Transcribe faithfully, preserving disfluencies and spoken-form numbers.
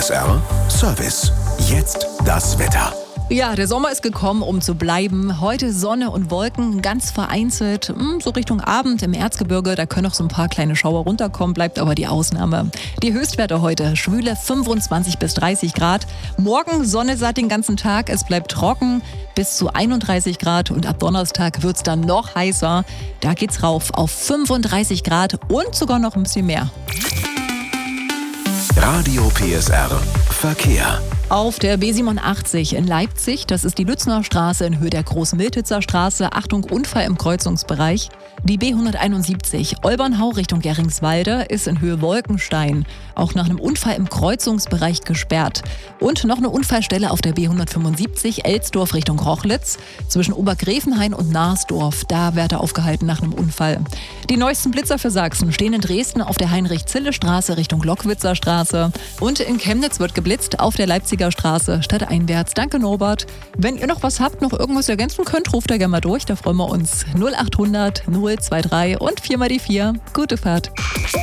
S R Service. Jetzt das Wetter. Ja, der Sommer ist gekommen, um zu bleiben. Heute Sonne und Wolken, ganz vereinzelt. So Richtung Abend im Erzgebirge, da können noch so ein paar kleine Schauer runterkommen, bleibt aber die Ausnahme. Die Höchstwerte heute, schwüle fünfundzwanzig bis dreißig Grad. Morgen Sonne satt den ganzen Tag, es bleibt trocken bis zu einunddreißig Grad. Und ab Donnerstag wird's dann noch heißer. Da geht's rauf auf fünfunddreißig Grad und sogar noch ein bisschen mehr. Radio P S R Verkehr. Auf der B siebenundachtzig in Leipzig, das ist die Lützner Straße in Höhe der Groß-Miltitzer Straße. Achtung, Unfall im Kreuzungsbereich. Die B hunderteinundsiebzig Olbernhau Richtung Geringswalde ist in Höhe Wolkenstein auch nach einem Unfall im Kreuzungsbereich gesperrt. Und noch eine Unfallstelle auf der B hundertfünfundsiebzig Elsdorf Richtung Rochlitz zwischen Obergräfenhain und Narsdorf. Da wird er aufgehalten nach einem Unfall. Die neuesten Blitzer für Sachsen stehen in Dresden auf der Heinrich-Zille-Straße Richtung Lockwitzer Straße. Und in Chemnitz wird geblitzt auf der Leipziger Straße stadteinwärts. Danke, Norbert. Wenn ihr noch was habt, noch irgendwas ergänzen könnt, ruft da gerne mal durch. Da freuen wir uns. null achthundert null zwei drei und vier mal die vier. Gute Fahrt.